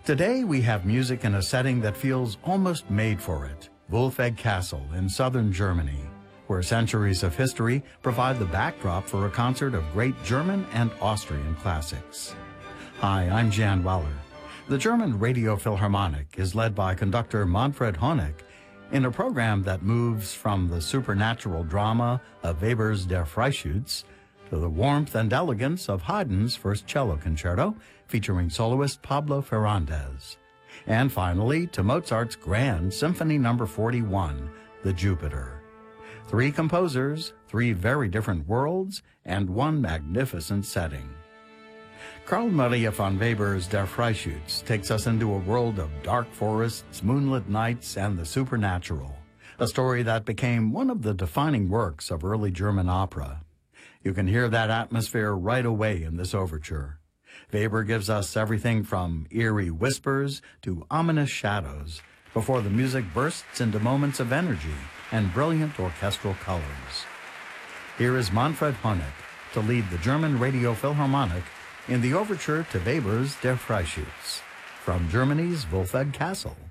Today we have music in a setting that feels almost made for it. Wolfegg Castle in southern Germany, where centuries of history provide the backdrop for a concert of great German and Austrian classics. Hi, I'm Jan Weller. The German Radio Philharmonic is led by conductor Manfred Honeck in a program that moves from the supernatural drama of Weber's Der Freischütz to the warmth and elegance of Haydn's First Cello Concerto, featuring soloist Pablo Ferrandez. And finally, to Mozart's Grand Symphony No. 41, The Jupiter. Three composers, three very different worlds, and one magnificent setting. Carl Maria von Weber's Der Freischütz takes us into a world of dark forests, moonlit nights, and the supernatural, a story that became one of the defining works of early German opera. You can hear that atmosphere right away in this overture. Weber gives us everything from eerie whispers to ominous shadows before the music bursts into moments of energy and brilliant orchestral colors. Here is Manfred Honeck to lead the German Radio Philharmonic in the overture to Weber's Der Freischütz from Germany's Wolfegg Castle.